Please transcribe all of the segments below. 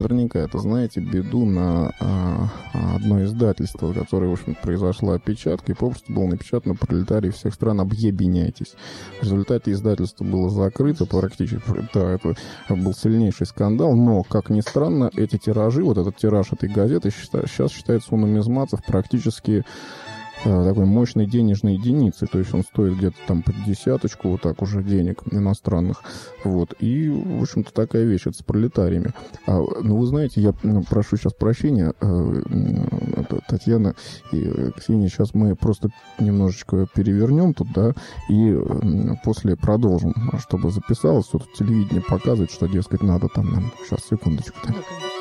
наверняка это знаете, беду на одно издательство, которое, в общем, произошла опечатка, и попросту было напечатано: пролетарии всех стран, объединяйтесь. В результате издательство было закрыто практически. Да, это был сильнейший скандал, но, как ни странно, эти тиражи, вот этот тираж этой газеты сейчас считается у нумизматов практически такой мощной денежной единицей, то есть он стоит где-то там под десяточку, вот так уже, денег иностранных, вот, и, в общем-то, такая вещь, это с пролетариями. Ну, вы знаете, я прошу сейчас прощения, Татьяна и Ксения, сейчас мы просто немножечко перевернем тут, да, и после продолжим, чтобы записалось, все тут телевидение показывает, что, дескать, надо там нам, сейчас, секундочку, да.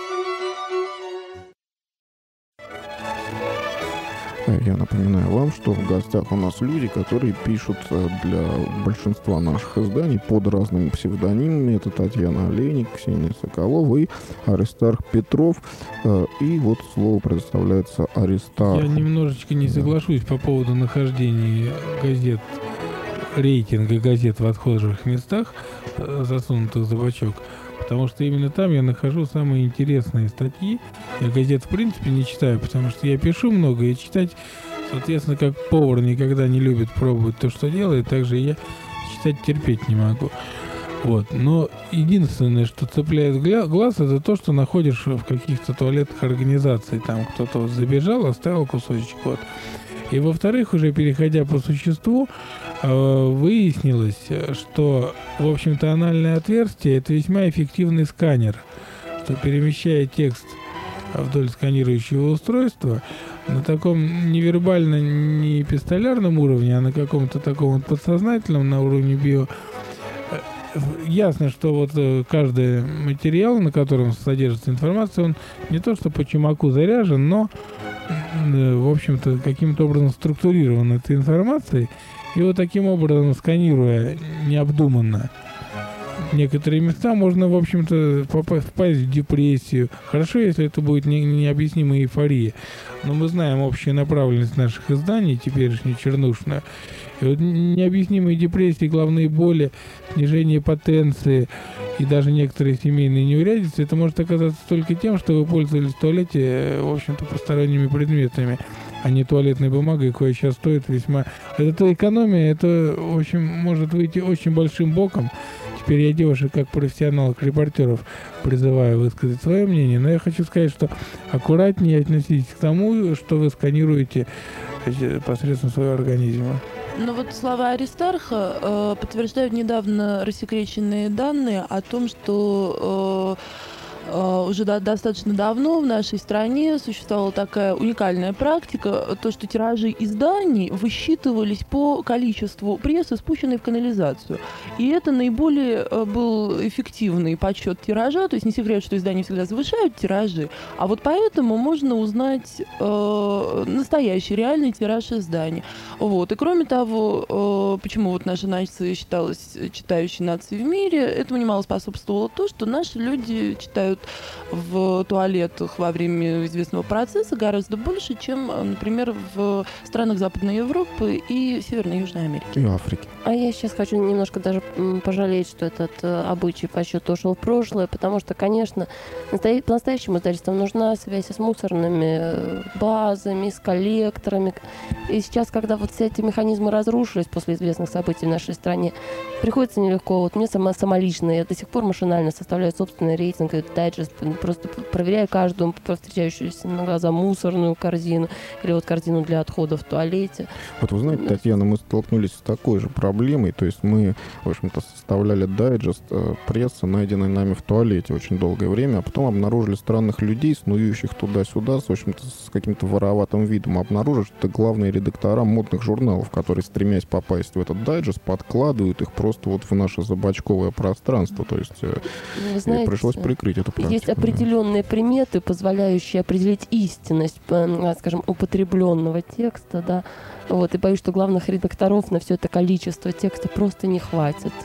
Я напоминаю вам, что в гостях у нас люди, которые пишут для большинства наших изданий под разными псевдонимами. Это Татьяна Олейник, Ксения Соколова и Аристарх Петров. И вот слово предоставляется Аристарху. Я немножечко не соглашусь по поводу нахождения газет, рейтинга газет в отхожих местах, засунутых за бочок. Потому что именно там я нахожу самые интересные статьи. Я газет в принципе не читаю, потому что я пишу много, и читать, соответственно, как повар никогда не любит пробовать то, что делает, также я читать терпеть не могу. Вот. Но единственное, что цепляет глаз, это то, что находишь в каких-то туалетных организациях. Там кто-то вот забежал, оставил кусочек. Вот. И во-вторых, уже переходя по существу, выяснилось, что, в общем-то, анальное отверстие — это весьма эффективный сканер, что, перемещая текст вдоль сканирующего устройства на таком невербально, не эпистолярном уровне, а на каком-то таком подсознательном, на уровне био, ясно, что вот каждый материал, на котором содержится информация, он не то что по чумаку заряжен, но, в общем-то, каким-то образом структурирован этой информацией. И вот таким образом, сканируя необдуманно некоторые места, можно, в общем-то, впасть в депрессию. Хорошо, если это будет необъяснимая эйфория. Но мы знаем общую направленность наших изданий, теперешнюю чернушную. И вот необъяснимые депрессии, головные боли, снижение потенции и даже некоторые семейные неурядицы, это может оказаться только тем, что вы пользовались в туалете, в общем-то, посторонними предметами, а не туалетной бумагой, кое сейчас стоит весьма... Это экономия, это, в общем, может выйти очень большим боком. Теперь я девушек, как профессионалов, репортеров, призываю высказать свое мнение, но я хочу сказать, что аккуратнее относитесь к тому, что вы сканируете посредством своего организма. Ну вот слова Аристарха подтверждают недавно рассекреченные данные о том, что уже достаточно давно в нашей стране существовала такая уникальная практика, то, что тиражи изданий высчитывались по количеству прессы, спущенной в канализацию. И это наиболее был эффективный подсчет тиража, то есть не секрет, что издания всегда завышают тиражи, а вот поэтому можно узнать настоящий, реальный тираж изданий. Вот. И кроме того, почему вот наша нация считалась читающей нацией в мире, этому немало способствовало то, что наши люди читают в туалетах во время известного процесса гораздо больше, чем, например, в странах Западной Европы и Северной и Южной Америки. И Африки. А я сейчас хочу немножко даже пожалеть, что этот обычай подсчет ушел в прошлое, потому что, конечно, настоящим издательствам нужна связь с мусорными базами, с коллекторами. И сейчас, когда вот все эти механизмы разрушились после известных событий в нашей стране, приходится нелегко. Вот мне сама лично, я до сих пор машинально составляю собственный рейтинг, дайджест, просто проверяю каждую встречающуюся на глаза мусорную корзину или вот корзину для отходов в туалете. Вот вы знаете, Татьяна, мы столкнулись с такой же проблемой, то есть мы, в общем-то, составляли дайджест прессы, найденной нами в туалете очень долгое время, а потом обнаружили странных людей, снующих туда-сюда, в общем-то, с каким-то вороватым видом, обнаружили, что это главные редактора модных журналов, которые, стремясь попасть в этот дайджест, подкладывают их просто вот в наше забачковое пространство, то есть знаете, пришлось прикрыть эту практику. Есть определенные приметы, позволяющие определить истинность, скажем, употребленного текста, да, вот, и боюсь, что главных редакторов на все это количество текста просто не хватит.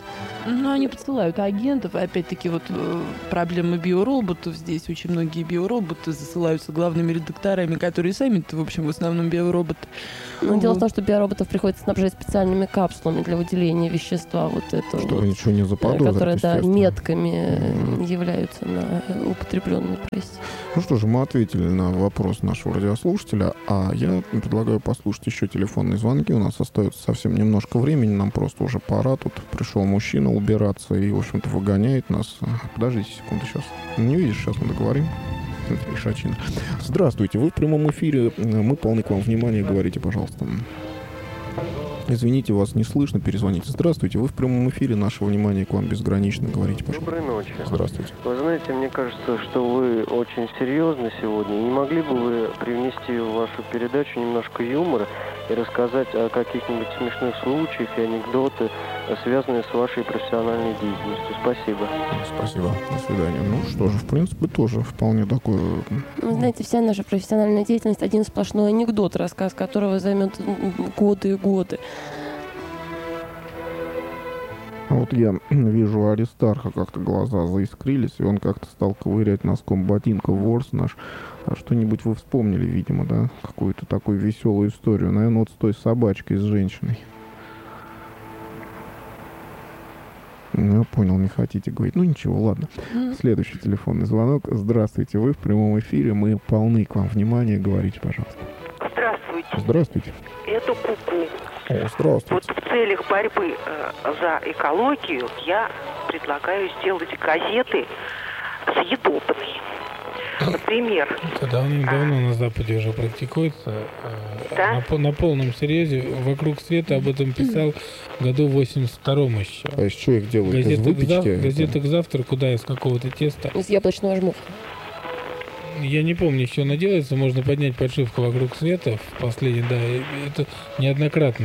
Ну, они подсылают агентов. И опять-таки вот проблема биороботов. Здесь очень многие биороботы засылаются главными редакторами, которые сами-то, в общем, в основном биороботы. Но дело в том, что биороботов приходится снабжать специальными капсулами для выделения вещества вот этого. Что вы ничего не заподозрите, которые, да, естественно. метками являются на употребленной прессе. Ну что же, мы ответили на вопрос нашего радиослушателя, а я предлагаю послушать еще телефонные звонки. У нас остается совсем немножко времени, нам просто уже пора. Тут пришел мужчина убираться и, в общем-то, выгоняет нас. Подождите секунду, сейчас. Не видишь, сейчас мы договорим. Шачин. Здравствуйте, вы в прямом эфире. Мы полны к вам внимания. Говорите, пожалуйста. Извините, вас не слышно, перезвоните. Здравствуйте, вы в прямом эфире. Наше внимание к вам безгранично. Говорите, пожалуйста. Доброй ночи. Здравствуйте. Вы знаете, мне кажется, что вы очень серьезны сегодня. Не могли бы вы привнести в вашу передачу немножко юмора и рассказать о каких-нибудь смешных случаях и анекдоты, связанные с вашей профессиональной деятельностью? Спасибо. Спасибо. До свидания. Ну что же, в принципе, тоже вполне такой... Вы знаете, вся наша профессиональная деятельность — один сплошной анекдот, рассказ которого займет годы и годы. А вот я вижу у Аристарха как-то глаза заискрились, и он как-то стал ковырять носком ботинка ворс наш. А что-нибудь вы вспомнили, видимо, да? Какую-то такую веселую историю. Наверное, вот с той собачкой, с женщиной. Ну, я понял, не хотите говорить. Ну, ничего, ладно. Следующий телефонный звонок. Здравствуйте, вы в прямом эфире. Мы полны к вам внимания. Говорите, пожалуйста. Здравствуйте. Здравствуйте. Это Ку-ку. О, здравствуйте. Вот в целях борьбы за экологию я предлагаю сделать газеты съедобные. Например. Это давным-давно на Западе уже практикуется. Да? На полном серьезе «Вокруг света» об этом писал в году 82-м еще. А из чего их делают? Из выпечки? Газета «К завтраку», куда из какого-то теста. Из яблочного жмуха. Я не помню, еще она делается. Можно поднять подшивку «Вокруг света» в последний, да. Это неоднократно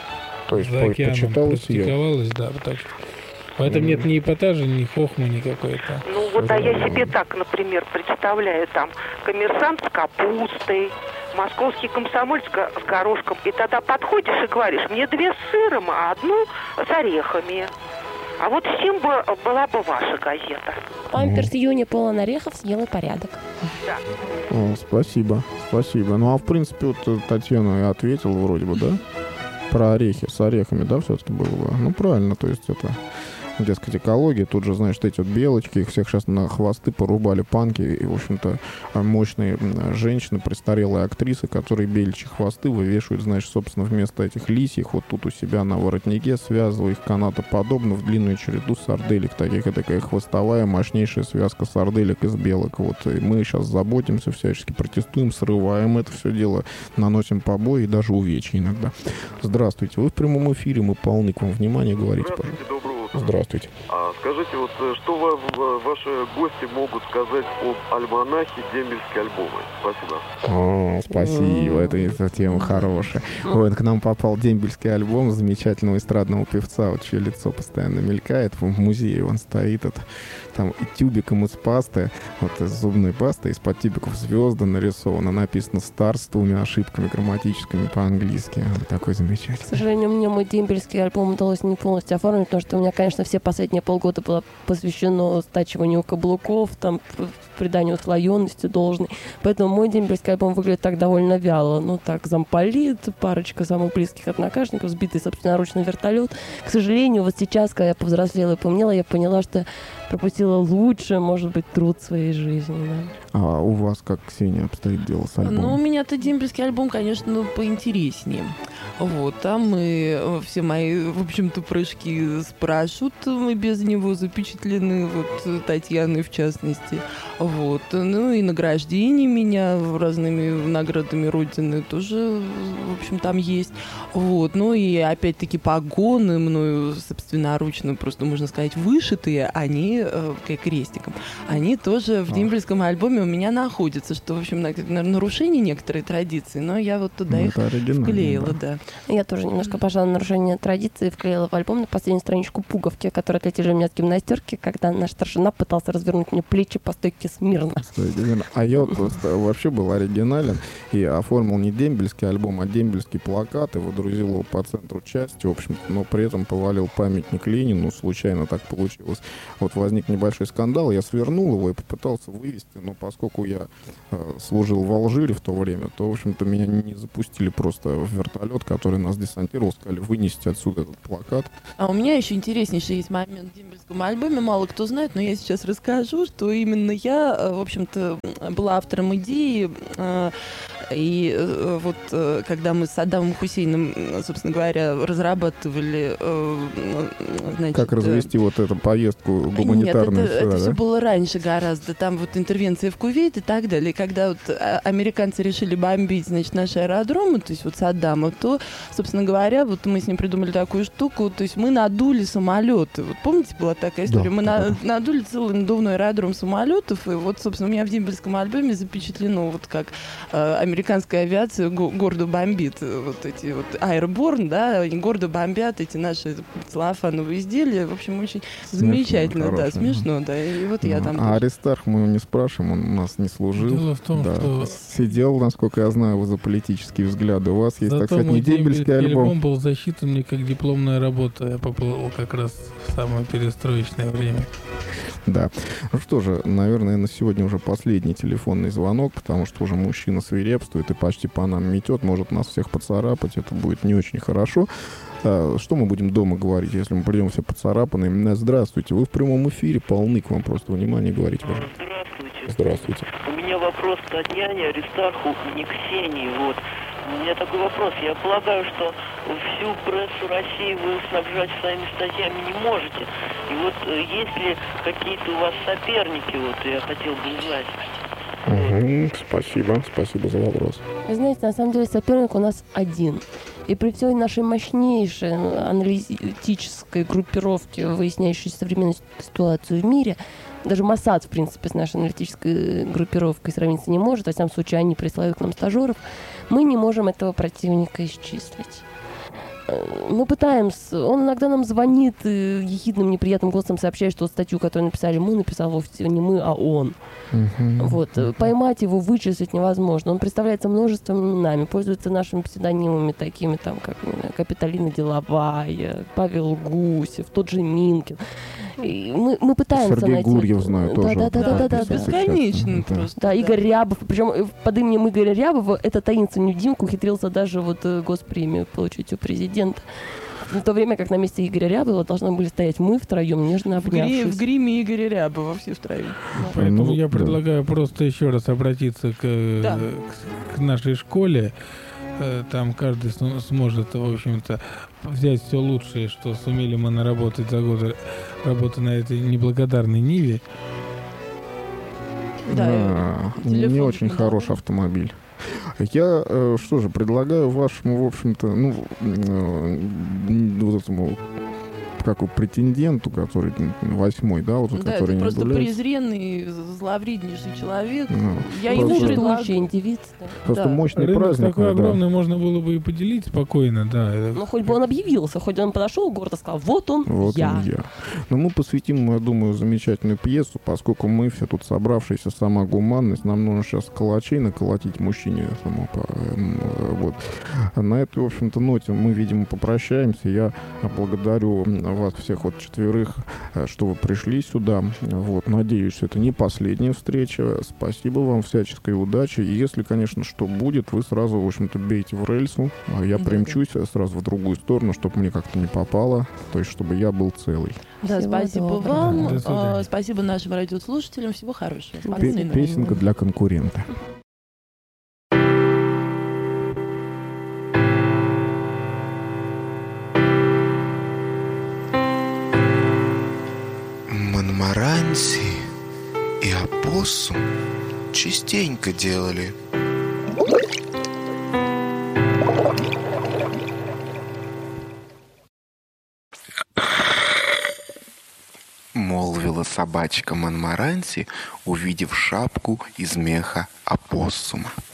То есть за океаном почиталось ее? практиковалось, да. Так что в этом нет ни эпатажа, ни хохмы никакой-то. Ну вот, а я себе так, например, представляю там коммерсант с капустой, московский комсомольец с горошком. И тогда подходишь и говоришь: мне 2 с сыром, а 1 с орехами. А вот всем была бы ваша газета. Памперс Юни полон орехов, съел и порядок. Да. О, спасибо, спасибо. Ну, а в принципе, вот Татьяна и ответила вроде бы, да? Про орехи, с орехами, да, все-таки было бы? Ну, правильно, то есть это... Дескать, экология, тут же, знаешь, эти вот белочки, их всех сейчас на хвосты порубали панки, и, в общем-то, мощные женщины, престарелые актрисы, которые беличьи хвосты вывешивают, знаешь, собственно, вместо этих лисьих, вот тут у себя на воротнике, связывая их канатоподобно в длинную череду сарделек, таких, и такая хвостовая, мощнейшая связка сарделек из белок, вот, и мы сейчас заботимся, всячески протестуем, срываем это все дело, наносим побои и даже увечья иногда. Здравствуйте, вы в прямом эфире, мы полны к вам внимания, говорите, пожалуйста. Доброго утра. Здравствуйте. Скажите, вот что ваши гости могут сказать об альманахе «Дембельские альбомы»? Спасибо. О, спасибо, это тема хорошая. Вот, к нам попал дембельский альбом замечательного эстрадного певца, вот чье лицо постоянно мелькает, в музее он стоит, там и тюбиком из пасты, вот из зубной пасты, из-под тюбиков звезды нарисовано, написано «Стар» с 2 ошибками грамматическими по-английски. Такой К замечательный. сожалению, мне мой дембельский альбом удалось не полностью оформить, потому что у меня, конечно, все последние полгода было посвящено стачиванию каблуков, там, приданию слоености должной. Поэтому мой дембельский альбом выглядит так довольно вяло. Ну, так, замполит, парочка самых близких однокашников, сбитый собственноручно вертолет. К сожалению, вот сейчас, когда я повзрослела и помнела, я поняла, что пропустила лучше, может быть, труд своей жизни. Да. А у вас как, Ксения, обстоит дело с альбомом? Ну, у меня-то дембельский альбом, конечно, поинтереснее. Вот, там и все мои, в общем-то, прыжки с парашютом и без него запечатлены, вот, Татьяной в частности. Вот, ну и награждения меня разными наградами Родины тоже, в общем, там есть. Вот, ну и опять-таки погоны мною собственноручно, просто, можно сказать, вышитые, они, как крестиком, они тоже в дембельском альбоме у меня находятся, что, в общем, нарушение некоторой традиции, но я вот туда их вклеила, да. Я тоже немножко пошла на нарушение традиции, вклеила в альбом на последнюю страничку пуговицу. Пуговке, который отлетели у меня с гимнастерки, когда наш старшина пытался развернуть мне плечи по стойке смирно. А я вот вообще был оригинален и оформил не дембельский альбом, а дембельский плакат и водрузил его по центру части, в общем-то, но при этом повалил памятник Ленину, случайно так получилось. Вот возник небольшой скандал, я свернул его и попытался вывести, но поскольку я служил в Алжире в то время, то, в общем-то, меня не запустили просто в вертолет, который нас десантировал, сказали вынести отсюда этот плакат. А у меня еще интереснейший есть момент в дембельском альбоме, мало кто знает, но я сейчас расскажу, что именно я, в общем-то, была автором идеи, и вот когда мы с Саддамом Хусейном, собственно говоря, разрабатывали, значит... Как развести вот эту поездку гуманитарную? Нет, это все было раньше гораздо, там вот интервенция в Кувейт и так далее. И когда вот американцы решили бомбить, значит, наши аэродромы, то есть вот Саддама, то, собственно говоря, вот мы с ним придумали такую штуку, то есть мы надули самолеты. Вот помните, была такая история? Да, мы надули целый надувной аэродром самолетов, и вот, собственно, у меня в дембельском альбоме запечатлено, вот как американская авиация гордо бомбит вот эти вот Airborne, да, они гордо бомбят эти наши целлофановые изделия. В общем, очень замечательно, да, смешно, да. И вот я там... А Аристарх мы его не спрашиваем, он у нас не служил. Дело в том, что... Сидел, насколько я знаю, вы за политические взгляды. У вас есть, так сказать, не дембельский альбом. Был засчитан мне как дипломная работа. Я попал как раз в самое перестроечное время. Да. Ну что же, наверное, на сегодня уже последний телефонный звонок, потому что уже мужчина свирепствует и почти по нам метет, может нас всех поцарапать, это будет не очень хорошо. Что мы будем дома говорить, если мы придем все поцарапанные? Здравствуйте, вы в прямом эфире, полны к вам просто внимания, говорите, пожалуйста. Здравствуйте. Здравствуйте. У меня вопрос к Татьяне, Аристарху и не Ксении, вот. У меня такой вопрос. Я полагаю, что всю прессу России вы снабжать своими статьями не можете. И вот есть ли какие-то у вас соперники, вот я хотел бы узнать. Спасибо за вопрос. Вы знаете, на самом деле соперник у нас один. И при всей нашей мощнейшей аналитической группировке, выясняющей современную ситуацию в мире, даже Моссад, в принципе, с нашей аналитической группировкой сравниться не может. Во всяком случае, они присылают к нам стажеров. Мы не можем этого противника исчислить. Мы пытаемся. Он иногда нам звонит ехидным, неприятным голосом, сообщает, что статью, которую написали мы, написал вовсе не мы, а он. Вот. Поймать его, вычислить невозможно. Он представляется множеством именами, пользуется нашими псевдонимами, такими там, как Капитолина Деловая, Павел Гусев, тот же Минкин. И мы пытаемся Сергей найти... Гурьев знаю тоже. Да. Бесконечно просто. Да, Игорь Рябов. Причем под именем Игоря Рябова это таинственный Димка ухитрился даже вот госпремию получить у президента. В то время как на месте Игоря Рябова должны были стоять мы втроем, нежно обнявшись. В гриме Игоря Рябова все втроем. Поэтому я предлагаю просто еще раз обратиться к нашей школе. Там каждый сможет, в общем-то, взять все лучшее, что сумели мы наработать за годы работы на этой неблагодарной Ниве. Да, не очень хороший автомобиль. Я, что же, предлагаю вашему, в общем-то, вот этому, как претенденту, который 8-й, да, вот, да, который это не просто является... презренный, зловреднейший человек. Я ему ему предлагаю индивид. Просто мощный рынок праздник. Такой огромный, можно было бы и поделить спокойно, да. Ну, хоть бы он объявился, хоть он подошел гордо сказал, вот он я. Но мы посвятим, я думаю, замечательную пьесу, поскольку мы все тут собравшиеся, сама гуманность, нам нужно сейчас калачей наколотить мужчине. Вот. На этой, в общем-то, ноте мы, видимо, попрощаемся. Я благодарю вас всех вот 4, что вы пришли сюда. Вот. Надеюсь, это не последняя встреча. Спасибо вам, всяческой удачи. И если, конечно, что будет, вы сразу, в общем-то, бейте в рельсу. Я примчусь сразу в другую сторону, чтобы мне как-то не попало. То есть, чтобы я был целый. Да, спасибо вам. Спасибо нашим радиослушателям. Всего хорошего. Песенка для конкурента. Монмаранси и опоссум частенько делали. Молвила собачка Монмаранси, увидев шапку из меха опоссума.